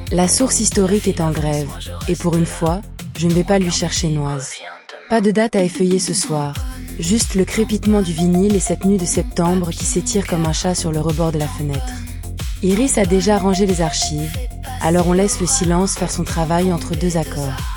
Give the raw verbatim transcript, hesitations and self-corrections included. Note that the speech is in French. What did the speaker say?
La source historique est en grève, et pour une fois, je ne vais pas lui chercher noise. Pas de date à effeuiller ce soir, juste le crépitement du vinyle et cette nuit de septembre qui s'étire comme un chat sur le rebord de la fenêtre. Iris a déjà rangé les archives, alors on laisse le silence faire son travail entre deux accords.